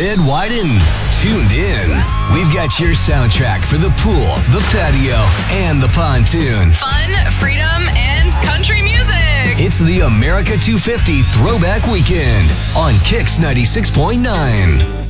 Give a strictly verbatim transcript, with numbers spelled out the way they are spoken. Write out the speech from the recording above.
Red, white, and tuned in. We've got your soundtrack for the pool, the patio, and the pontoon. Fun, freedom, and country music. It's the America two fifty Throwback Weekend on Kicks ninety-six point nine.